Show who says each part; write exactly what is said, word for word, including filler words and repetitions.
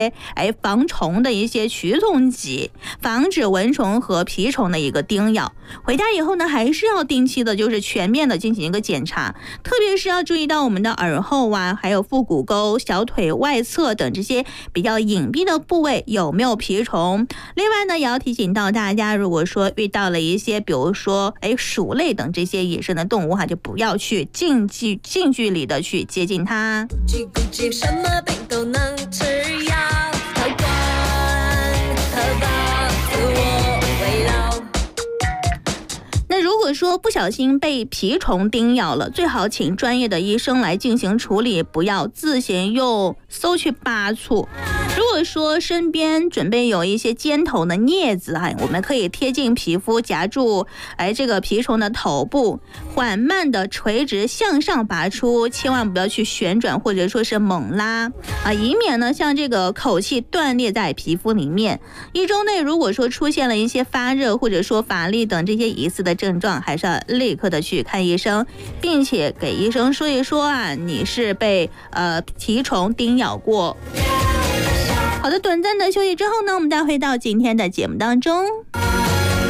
Speaker 1: 哎防虫的一些驱虫剂，防止蚊虫和蜱虫的一个叮咬。回家以后呢，还是要定期的，就是全面的进行一个检查，特别是要注意到我们的耳后啊，还有腹股沟、小腿外侧等这些比较隐蔽的部位有没有蜱虫。另外呢，也要提醒到大家，如果说遇到了一些，比如说哎鼠类等这些野生的动物哈，就不要去近距近距离的去接近它。
Speaker 2: 什么病都能吃药，好管好吧，自我围绕。
Speaker 1: 那如果说不小心被蜱虫叮咬了，最好请专业的医生来进行处理，不要自行用搜去拔除。如果说身边准备有一些尖头的镊子啊，我们可以贴近皮肤夹住哎这个蜱虫的头部，缓慢的垂直向上拔出，千万不要去旋转或者说是猛拉啊，以免呢像这个口气断裂在皮肤里面。一周内如果说出现了一些发热或者说乏力等这些疑似的症状，还是要立刻的去看医生，并且给医生说一说啊，你是被呃蜱虫叮咬过。好的，短暂的休息之后呢，我们再回到今天的节目当中。